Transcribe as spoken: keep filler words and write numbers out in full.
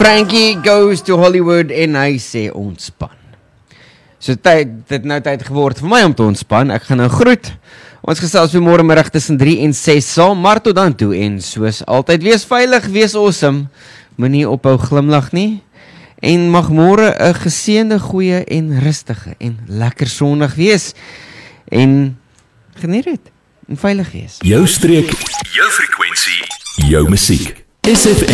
Frankie goes to Hollywood en hy sê ontspan. So tyd, dit nou tyd geword vir my om te ontspan. Ek gaan nou groet. Ons gesels weer môre middag tussen drie en ses saam, maar tot dan toe en soos altyd, wees veilig, wees awesome. Moenie ophou glimlag nie. En mag môre 'n geseënde, goeie en rustige en lekker sonnig wees. En geniet dit en veilig wees. Jou streek, jou frekwensie, jou musiek. S F M